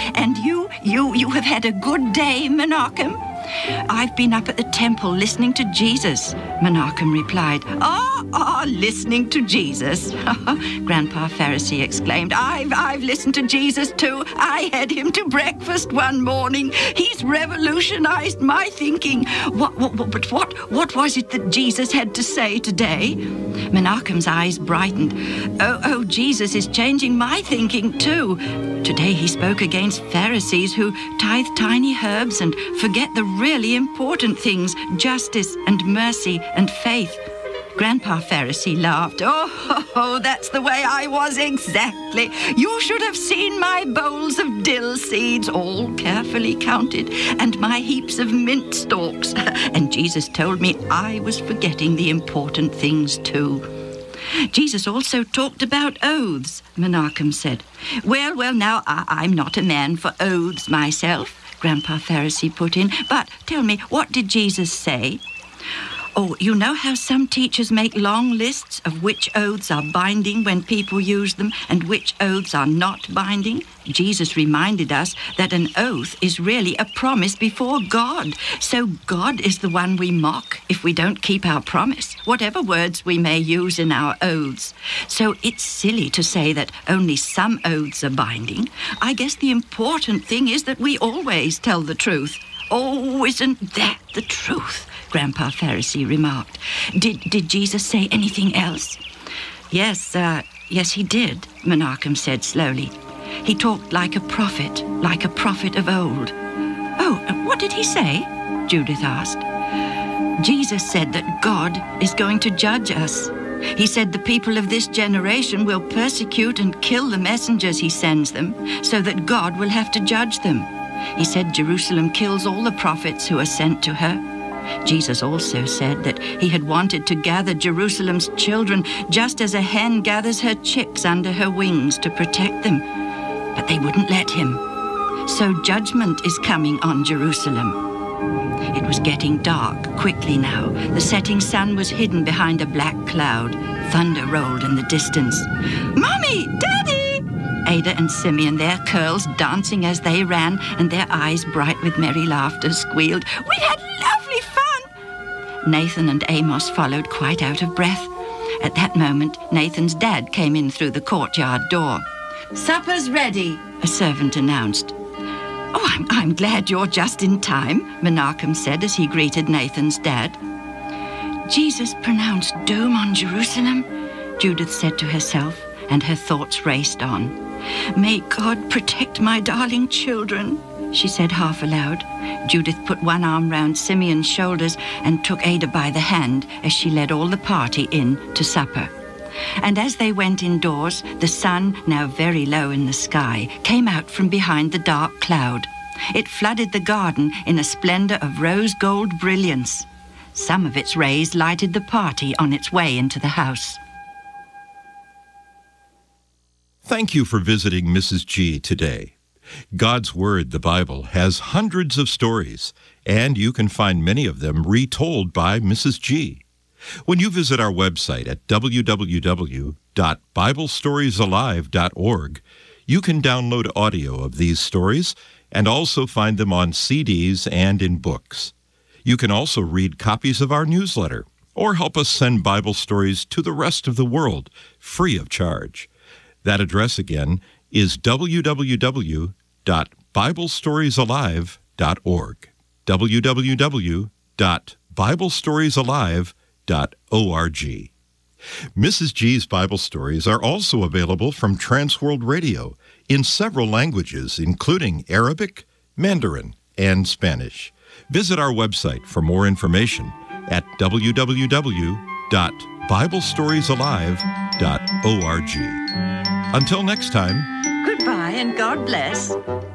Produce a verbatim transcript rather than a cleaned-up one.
And you, you, you have had a good day, Menachem? I've been up at the temple listening to Jesus, Menachem replied. Ah, ah, listening to Jesus, Grandpa Pharisee exclaimed. I've, I've listened to Jesus too. I had him to breakfast one morning. He's revolutionized my thinking. What, what, what, but what, what was it that Jesus had to say today? Menachem's eyes brightened. Oh, oh, Jesus is changing my thinking too. Today he spoke against Pharisees who tithe tiny herbs and forget the really important things, justice and mercy and faith. Grandpa Pharisee laughed. Oh, oh, that's the way I was exactly. You should have seen my bowls of dill seeds, all carefully counted, and my heaps of mint stalks. And Jesus told me I was forgetting the important things too. Jesus also talked about oaths, Menachem said. Well, well, now, I- I'm not a man for oaths myself, Grandpa Pharisee put in. But tell me, what did Jesus say? Oh, you know how some teachers make long lists of which oaths are binding when people use them and which oaths are not binding? Jesus reminded us that an oath is really a promise before God. So God is the one we mock if we don't keep our promise, whatever words we may use in our oaths. So it's silly to say that only some oaths are binding. I guess the important thing is that we always tell the truth. Oh, isn't that the truth? Grandpa Pharisee remarked. Did did Jesus say anything else? Yes, uh, yes, he did, Menachem said slowly. He talked like a prophet, like a prophet of old. Oh, what did he say? Judith asked. Jesus said that God is going to judge us. He said the people of this generation will persecute and kill the messengers he sends them, so that God will have to judge them. He said Jerusalem kills all the prophets who are sent to her. Jesus also said that he had wanted to gather Jerusalem's children just as a hen gathers her chicks under her wings to protect them. But they wouldn't let him. So judgment is coming on Jerusalem. It was getting dark quickly now. The setting sun was hidden behind a black cloud. Thunder rolled in the distance. Mommy! Daddy! Ada and Simeon, their curls dancing as they ran and their eyes bright with merry laughter, squealed, "We had lovely fun!" Nathan and Amos followed quite out of breath. At that moment, Nathan's dad came in through the courtyard door. "Supper's ready," a servant announced. "Oh, I'm, I'm glad you're just in time," Menachem said as he greeted Nathan's dad. Jesus pronounced doom on Jerusalem, Judith said to herself, and her thoughts raced on. "May God protect my darling children," she said half aloud. Judith put one arm round Simeon's shoulders and took Ada by the hand as she led all the party in to supper. And as they went indoors, the sun, now very low in the sky, came out from behind the dark cloud. It flooded the garden in a splendor of rose-gold brilliance. Some of its rays lighted the party on its way into the house. Thank you for visiting Missus G today. God's Word, the Bible, has hundreds of stories, and you can find many of them retold by Missus G. When you visit our website at w w w dot bible stories alive dot org, you can download audio of these stories and also find them on C Ds and in books. You can also read copies of our newsletter or help us send Bible stories to the rest of the world free of charge. That address again is w w w dot bible stories alive dot org. w w w dot bible stories alive dot org. Missus G's Bible stories are also available from Transworld Radio in several languages, including Arabic, Mandarin, and Spanish. Visit our website for more information at w w w dot bible stories alive dot org. Until next time. Goodbye and God bless.